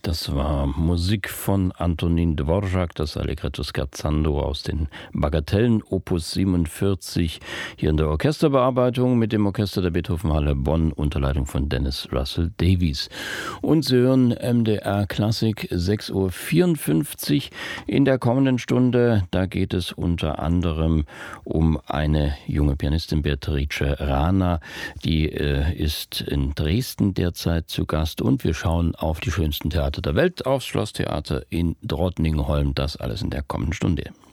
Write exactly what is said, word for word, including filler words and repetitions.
Das war Musik von Antonín Dvořák, das Allegretto Scherzando aus den Bagatellen Opus siebenundvierzig, hier in der Orchesterbearbeitung mit dem Orchester der Beethovenhalle Bonn unter Leitung von Dennis Russell Davies. Und Sie hören M D R Klassik, sechs Uhr vierundfünfzig in der kommenden Stunde. Da geht es unter anderem um eine junge Pianistin, Beatrice Rana. Die äh, ist in Dresden derzeit zu Gast und wir schauen auf die schönsten Theater der Welt, aufs Schlosstheater in Drottningholm. Das alles in der kommenden Stunde.